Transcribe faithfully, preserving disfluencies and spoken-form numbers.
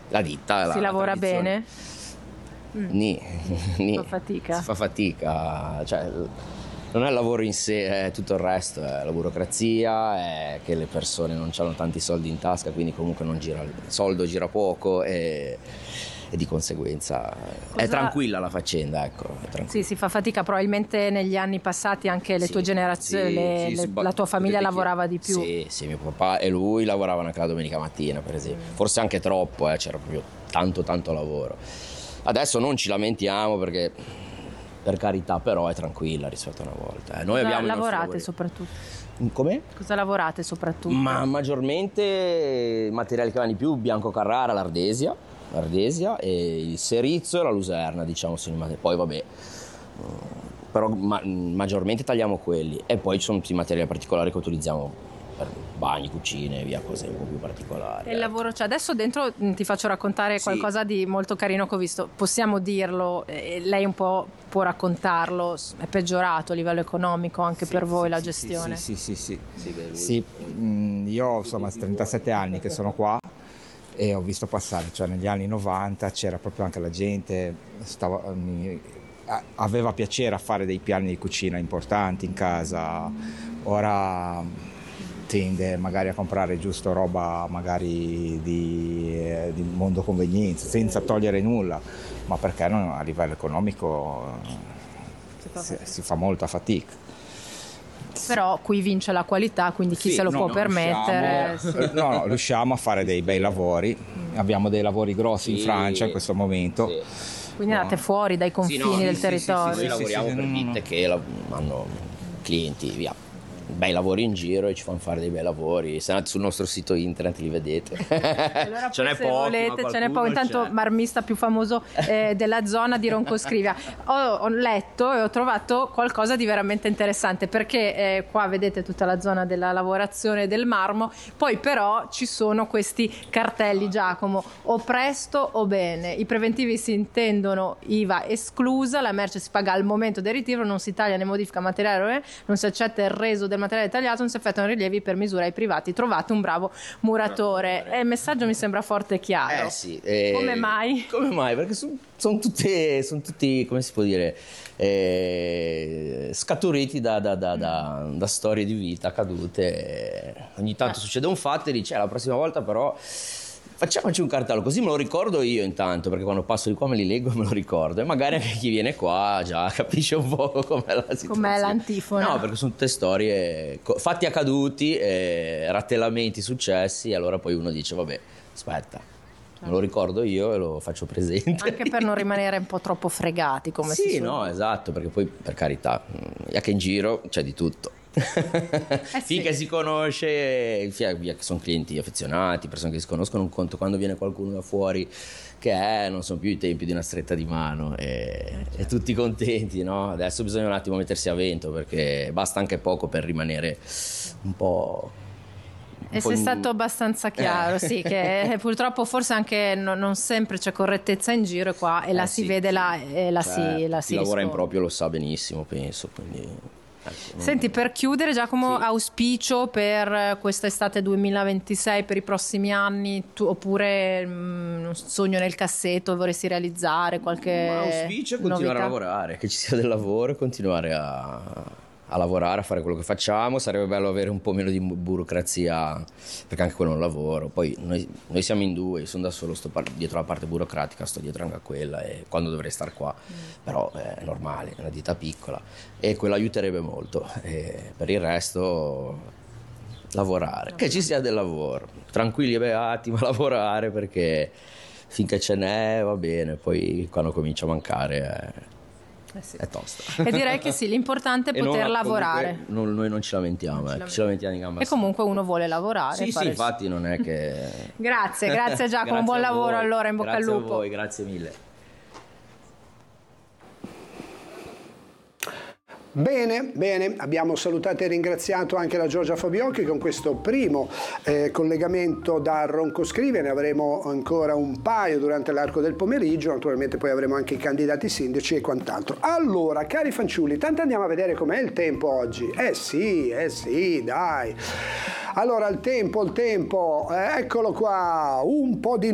la ditta. Si la, lavora la bene? Ni, ni. Si fa fatica. Si fa fatica, cioè non è il lavoro in sé, è tutto il resto, è la burocrazia, è che le persone non hanno tanti soldi in tasca, quindi comunque non gira, il soldo gira poco e, e di conseguenza Cosa... è tranquilla la faccenda, ecco. Sì, si fa fatica, probabilmente negli anni passati anche le sì, tue generazioni, sì, le, sì, le, sì, la tua famiglia lavorava che... di più. Sì, sì, mio papà e lui lavoravano anche la domenica mattina, per esempio, mm. forse anche troppo, eh, c'era proprio tanto tanto lavoro. Adesso non ci lamentiamo perché, per carità, però è tranquilla rispetto a una volta. Eh. Noi Cosa abbiamo lavorate soprattutto? Come? Cosa lavorate soprattutto? Ma maggiormente materiali che vanno di più, Bianco Carrara, l'Ardesia, l'Ardesia e il Serizzo e la Luserna, diciamo, poi vabbè, però ma, maggiormente tagliamo quelli e poi ci sono tutti i materiali particolari che utilizziamo per bagni, cucine, via, cose un po' più particolari. E il lavoro c'è. Adesso dentro ti faccio raccontare sì. qualcosa di molto carino che ho visto. Possiamo dirlo, eh, lei un po' può raccontarlo, è peggiorato a livello economico anche sì, per voi sì, la sì, gestione? Sì, sì, sì. sì, sì. sì mh, io insomma trentasette anni che sono qua e ho visto passare, cioè negli anni novanta c'era proprio anche la gente, stava, mi, aveva piacere a fare dei piani di cucina importanti in casa, ora tende magari a comprare giusto roba magari di, eh, di mondo convenienza senza togliere nulla, ma perché non, a livello economico si fa, si, si fa molta fatica. Però qui vince la qualità, quindi chi sì, se lo no, può no, permettere riusciamo, sì. no, no, riusciamo a fare dei bei lavori, mm. abbiamo dei lavori grossi sì, in Francia in questo momento. Sì. Quindi no. andate fuori dai confini sì, no, del sì, territorio. Sì, sì, sì, noi lavoriamo sì, per ditte no, no. che hanno clienti, via. Bei lavori in giro e ci fanno fare dei bei lavori. Se andate sul nostro sito internet li vedete. Allora, ce n'è se pochi, volete, ce n'è poco. Intanto c'è. Marmista più famoso eh, della zona di Ronco Scrivia. Ho, ho letto e ho trovato qualcosa di veramente interessante, perché eh, qua vedete tutta la zona della lavorazione del marmo, poi però ci sono questi cartelli, Giacomo, o presto o bene. I preventivi si intendono I V A esclusa, la merce si paga al momento del ritiro, non si taglia né modifica materiale, non si accetta il reso del materiale tagliato, non si effettuano rilievi per misura ai privati. Trovate un bravo muratore. E il messaggio mi sembra forte e chiaro. Eh sì. Eh, come mai? Come mai? Perché sono son tutte, son tutti, come si può dire, eh, scaturiti da, da, da, da, da storie di vita accadute. Ogni tanto eh. succede un fatto e dici, eh, la prossima volta però facciamoci un cartello, così me lo ricordo io intanto, perché quando passo di qua me li leggo e me lo ricordo, e magari anche chi viene qua già capisce un po' com'è la situazione. Com'è l'antifona. No, perché sono tutte storie, fatti accaduti, eh, rattellamenti successi, e allora poi uno dice, vabbè, aspetta, me lo ricordo io e lo faccio presente. Anche per non rimanere un po' troppo fregati, come sì, si Sì, no, esatto, perché poi, per carità, anche in giro c'è di tutto. Eh sì. Finché si conosce, via che sono clienti affezionati, persone che si conoscono, un conto quando viene qualcuno da fuori che è, non sono più i tempi di una stretta di mano e, certo. e tutti contenti, no? Adesso bisogna un attimo mettersi a vento, perché basta anche poco per rimanere un po'. E sei stato abbastanza chiaro, eh. sì, che purtroppo forse anche no, non sempre c'è correttezza in giro, e qua e la eh si sì, vede sì. là e la cioè, si la si chi lavora in riscontra. proprio lo sa benissimo, penso, quindi. Senti, per chiudere, Giacomo, sì. auspicio per quest'estate duemilaventisei, per i prossimi anni, tu, oppure mh, un sogno nel cassetto vorresti realizzare, qualche Ma auspicio è continuare novità? a lavorare, che ci sia del lavoro, continuare a, a lavorare, a fare quello che facciamo. Sarebbe bello avere un po' meno di burocrazia, perché anche quello è un lavoro. Poi noi, noi siamo in due, io sono da solo, sto par- dietro la parte burocratica, sto dietro anche a quella, e quando dovrei star qua, mm. però è normale, è una ditta piccola e quello aiuterebbe molto. E per il resto lavorare, che ci sia del lavoro, tranquilli e beati, ma lavorare, perché finché ce n'è va bene, poi quando comincia a mancare è... Eh sì. È tosta. E direi che sì, l'importante è poter non, lavorare. Non, noi non ci lamentiamo, non ci, eh, ci lamentiamo di gamba. E comunque uno vuole lavorare. Sì, fare sì, il... infatti non è che. Grazie, grazie Giacomo, grazie buon lavoro voi. allora, in bocca grazie al lupo. Grazie a voi, grazie mille. Bene, bene, abbiamo salutato e ringraziato anche la Giorgia Fabiocchi con questo primo eh, collegamento da Ronco Scrivia. Ne avremo ancora un paio durante l'arco del pomeriggio, naturalmente poi avremo anche i candidati sindaci e quant'altro. Allora, cari fanciulli, tanto andiamo a vedere com'è il tempo oggi. Eh sì, eh sì, dai. Allora, il tempo, il tempo, eh, eccolo qua, un po' di